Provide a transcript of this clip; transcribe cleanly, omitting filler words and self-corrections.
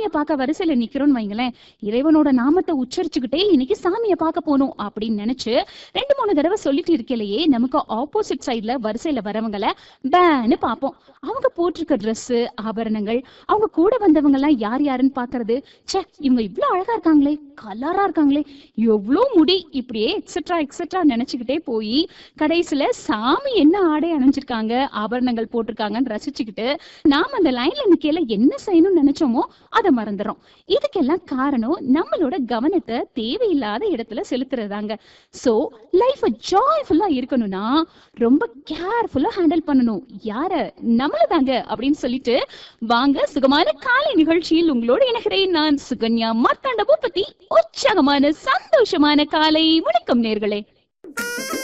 சாமியை பார்க்க வரிசையில நிக்கிறோம்னு வைங்களேன், இறைவனோட நாமத்தை உச்சரிச்சுக்கிட்டே இன்னைக்கு சாமியை பார்க்க போகணும் அப்படின்னு நினைச்சு 2-3 தடவை சொல்லிட்டு இருக்கலையே நமக்கு ஆப்போசிட் சைட்ல வரிசையில வரவங்களை பேன்னு பார்ப்போம். அவங்க போட்டிருக்க ட்ரெஸ், ஆபரணங்கள், அவங்க கூட வந்தவங்க எல்லாம் யார் யாருன்னு பாக்குறது, சே இவங்க இவ்வளவு அழகா இருக்காங்களே, கலரா இருக்காங்களே, எவ்வளவு முடி, இப்படியே எக்ஸெட்ரா எக்ஸெட்ரா நினைச்சுக்கிட்டே போய் கடைசியில சாமி என்ன ஆடை அணிஞ்சிருக்காங்க, ஆபரணங்கள் போட்டிருக்காங்கன்னு ரசிச்சுக்கிட்டு நாம அந்த லைன்ல நிக்கையில என்ன செய்யணும்னு நினைச்சோமோ அதை மறந்துடும். இதுக்கெல்லாம் காரணம் நம்மளோட கவனத்தை தேவையில்லாத இடத்துல செலுத்துறதாங்க. சோ லைஃப் ஜாய்ஃபுல்லா இருக்கணும்னா ரொம்ப கேர்ஃபுல்லா ஹேண்டில் பண்ணணும். யார? நம்மளதாங்க அப்படின்னு சொல்லிட்டு வாங்க சுகமான காலை நிகழ்ச்சியில் உங்களோட இணைகிறேன். நான் சுகன்யா மார்த்தாண்ட பூபதி. உற்சாகமான சந்தோஷமான காலை வணக்கம் நேர்களே.